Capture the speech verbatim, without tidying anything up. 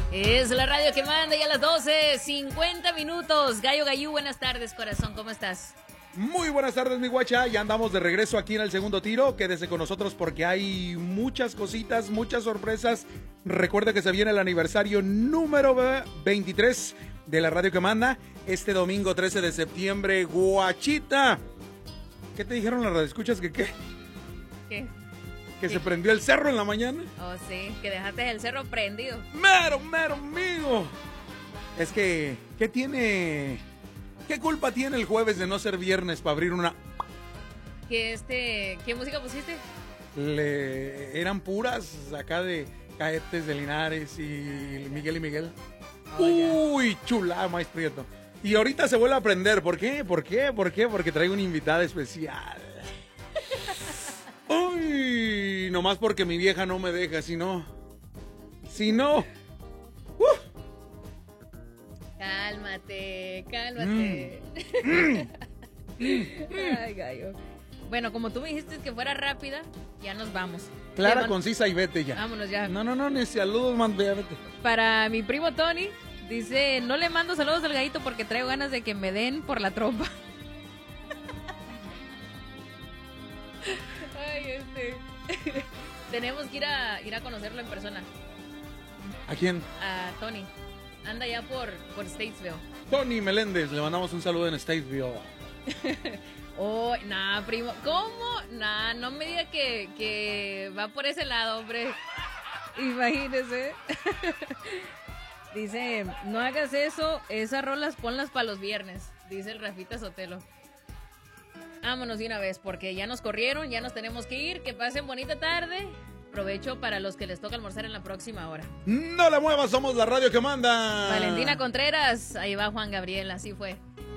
Es la radio que manda ya a las doce, cincuenta minutos. Gallo Gallú, buenas tardes, corazón, ¿cómo estás? Muy buenas tardes, mi guacha. Ya andamos de regreso aquí en el segundo tiro. Quédese con nosotros porque hay muchas cositas, muchas sorpresas. Recuerda que se viene el aniversario número veintitrés de la radio que manda. Este domingo trece de septiembre, guachita. ¿Qué te dijeron las radioescuchas? ¿Que qué? ¿Qué? ¿Que ¿Qué? se prendió el cerro en la mañana? Oh, sí, que dejaste el cerro prendido. ¡Mero, mero, amigo! Es que, ¿qué tiene... ¿Qué culpa tiene el jueves de no ser viernes para abrir una... ¿Qué, este, ¿Qué música pusiste? Le... Eran puras acá de Caetes de Linares y Miguel y Miguel. Oh, Uy, chula, maíz prieto. Y ahorita se vuelve a aprender. ¿Por qué? ¿Por qué? ¿Por qué? Porque traigo una invitada especial. Uy, nomás porque mi vieja no me deja, si no... Si no... Uh. Cálmate, cálmate. Mm. Ay, gallo. Bueno, como tú me dijiste que fuera rápida, ya nos vamos. Clara, man... concisa y vete ya. Vámonos ya. No, no, no, ni saludos, man, ve, vete. Para mi primo Tony, dice, no le mando saludos al gallito porque traigo ganas de que me den por la trompa. Ay, este... Tenemos que ir a, ir a conocerlo en persona. ¿A quién? A Tony. Anda ya por, por Statesville. Tony Meléndez, le mandamos un saludo en Statesville. Oh, nah, primo. ¿Cómo? Nah, no me diga que, que va por ese lado, hombre. Imagínese. Dice, no hagas eso, esas rolas ponlas para los viernes, dice el Rafita Sotelo. Vámonos de una vez, porque ya nos corrieron, ya nos tenemos que ir. Que pasen bonita tarde. Provecho para los que les toca almorzar en la próxima hora. No la muevas, somos la radio que manda. Valentina Contreras, ahí va Juan Gabriel, así fue.